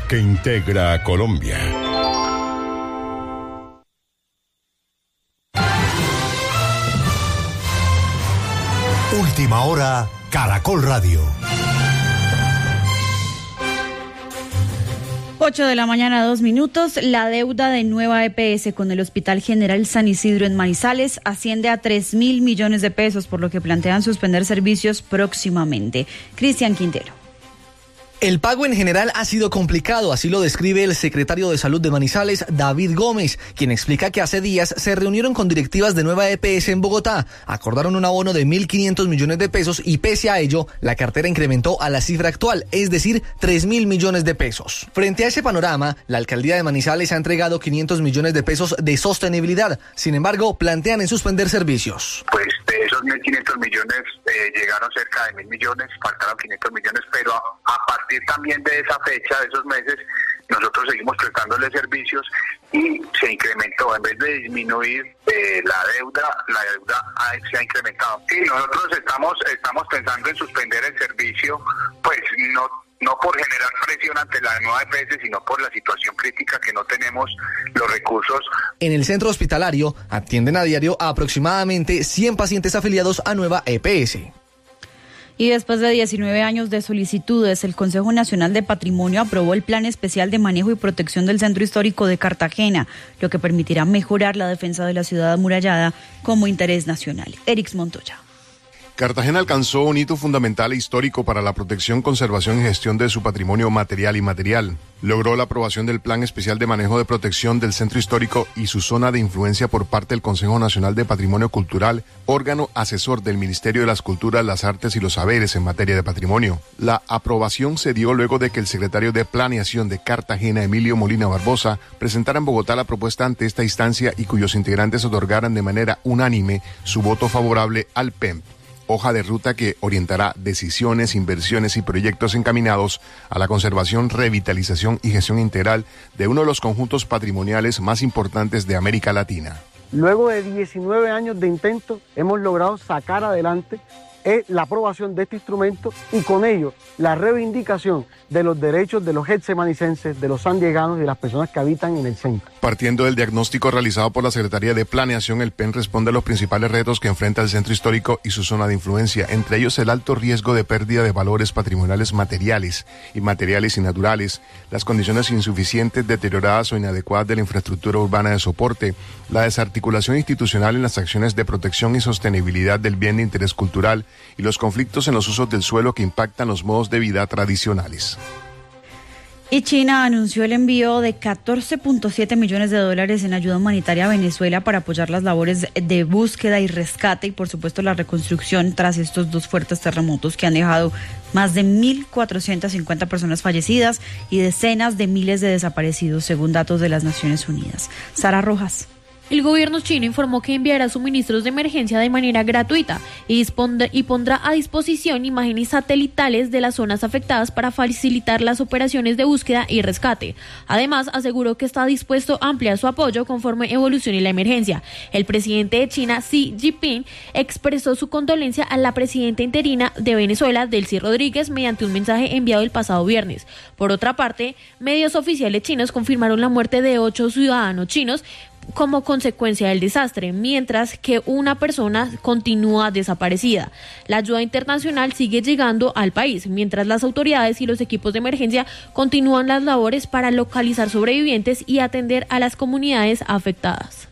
que integra a Colombia. Última hora, Caracol Radio. 8 de la mañana, 2 minutos. La deuda de nueva EPS con el Hospital General San Isidro en Manizales asciende a 3.000 millones de pesos, por lo que plantean suspender servicios próximamente. Cristian Quintero. El pago en general ha sido complicado, así lo describe el secretario de Salud de Manizales, David Gómez, quien explica que hace días se reunieron con directivas de nueva EPS en Bogotá, acordaron un abono de 1.500 millones de pesos y pese a ello, la cartera incrementó a la cifra actual, es decir, 3.000 millones de pesos. Frente a ese panorama, la alcaldía de Manizales ha entregado 500 millones de pesos de sostenibilidad, sin embargo, plantean en suspender servicios. Pues de esos 1.500 millones llegaron cerca de 1.000 millones, faltaron 500 millones, pero a partir también de esa fecha, de esos meses, nosotros seguimos prestándole servicios y se incrementó, en vez de disminuir la deuda se ha incrementado. Y nosotros estamos pensando en suspender el servicio, pues no por generar presión ante la nueva EPS, sino por la situación crítica que no tenemos los recursos. En el centro hospitalario atienden a diario a aproximadamente 100 pacientes afiliados a nueva EPS. Y después de 19 años de solicitudes, el Consejo Nacional de Patrimonio aprobó el Plan Especial de Manejo y Protección del Centro Histórico de Cartagena, lo que permitirá mejorar la defensa de la ciudad amurallada como interés nacional. Erix Montoya. Cartagena alcanzó un hito fundamental e histórico para la protección, conservación y gestión de su patrimonio material y inmaterial. Logró la aprobación del Plan Especial de Manejo de Protección del Centro Histórico y su zona de influencia por parte del Consejo Nacional de Patrimonio Cultural, órgano asesor del Ministerio de las Culturas, las Artes y los Saberes en materia de patrimonio. La aprobación se dio luego de que el secretario de Planeación de Cartagena, Emilio Molina Barbosa, presentara en Bogotá la propuesta ante esta instancia y cuyos integrantes otorgaran de manera unánime su voto favorable al PEMP. Hoja de ruta que orientará decisiones, inversiones y proyectos encaminados a la conservación, revitalización y gestión integral de uno de los conjuntos patrimoniales más importantes de América Latina. Luego de 19 años de intento, hemos logrado sacar adelante la aprobación de este instrumento y con ello la reivindicación de los derechos de los getsemanicenses, de los sandieganos y de las personas que habitan en el centro. Partiendo del diagnóstico realizado por la Secretaría de Planeación, el PEN responde a los principales retos que enfrenta el centro histórico y su zona de influencia, entre ellos el alto riesgo de pérdida de valores patrimoniales materiales, inmateriales y naturales, las condiciones insuficientes, deterioradas o inadecuadas de la infraestructura urbana de soporte, la desarticulación institucional en las acciones de protección y sostenibilidad del bien de interés cultural y los conflictos en los usos del suelo que impactan los modos de vida tradicionales. Y China anunció el envío de 14.7 millones de dólares en ayuda humanitaria a Venezuela para apoyar las labores de búsqueda y rescate y por supuesto la reconstrucción tras estos dos fuertes terremotos que han dejado más de 1.450 personas fallecidas y decenas de miles de desaparecidos según datos de las Naciones Unidas. Sara Rojas. El gobierno chino informó que enviará suministros de emergencia de manera gratuita y pondrá a disposición imágenes satelitales de las zonas afectadas para facilitar las operaciones de búsqueda y rescate. Además, aseguró que está dispuesto a ampliar su apoyo conforme evolucione la emergencia. El presidente de China, Xi Jinping, expresó su condolencia a la presidenta interina de Venezuela, Delcy Rodríguez, mediante un mensaje enviado el pasado viernes. Por otra parte, medios oficiales chinos confirmaron la muerte de 8 ciudadanos chinos como consecuencia del desastre, mientras que una persona continúa desaparecida. La ayuda internacional sigue llegando al país, mientras las autoridades y los equipos de emergencia continúan las labores para localizar sobrevivientes y atender a las comunidades afectadas.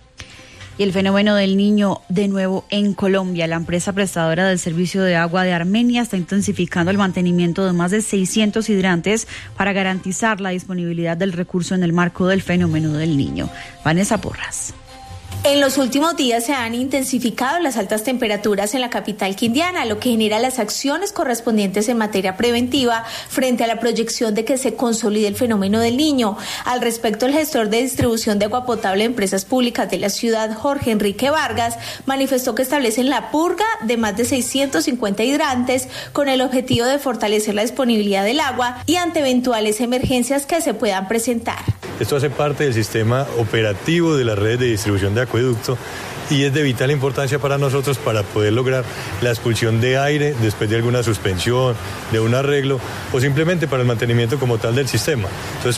Y el fenómeno del Niño de nuevo en Colombia. La empresa prestadora del servicio de agua de Armenia está intensificando el mantenimiento de más de 600 hidrantes para garantizar la disponibilidad del recurso en el marco del fenómeno del Niño. Vanessa Porras. En los últimos días se han intensificado las altas temperaturas en la capital quindiana, lo que genera las acciones correspondientes en materia preventiva frente a la proyección de que se consolide el fenómeno del Niño. Al respecto, el gestor de distribución de agua potable de empresas públicas de la ciudad, Jorge Enrique Vargas, manifestó que establecen la purga de más de 650 hidrantes con el objetivo de fortalecer la disponibilidad del agua y ante eventuales emergencias que se puedan presentar. Esto hace parte del sistema operativo de las redes de distribución de acueducto y es de vital importancia para nosotros para poder lograr la expulsión de aire después de alguna suspensión, de un arreglo o simplemente para el mantenimiento como tal del sistema. Entonces,